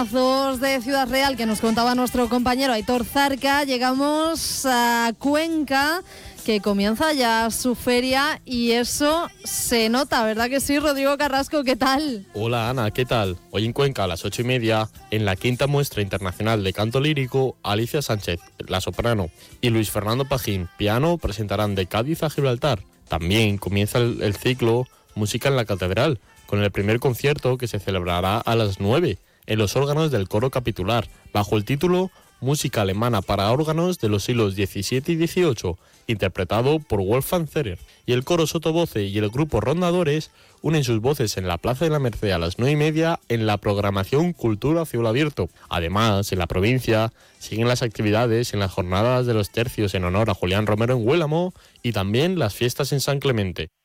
De Ciudad Real que nos contaba nuestro compañero Aitor Zarca, llegamos a Cuenca, que comienza ya su feria y eso se nota, ¿verdad que sí? Rodrigo Carrasco, ¿qué tal? Hola Ana, ¿qué tal? Hoy en Cuenca a las 8:30, en la quinta muestra internacional de canto lírico, Alicia Sánchez, la soprano, y Luis Fernando Pajín, piano, presentarán De Cádiz a Gibraltar. También comienza el ciclo Música en la Catedral, con el primer concierto que se celebrará a las 9 en los órganos del coro capitular, bajo el título Música alemana para órganos de los siglos XVII y XVIII, interpretado por Wolfgang Zerer. Y el coro Sotovoce y el grupo Rondadores unen sus voces en la Plaza de la Merced a las 9:30 en la programación Cultura a Cielo Abierto. Además, en la provincia siguen las actividades en las jornadas de los tercios en honor a Julián Romero en Huélamo y también las fiestas en San Clemente.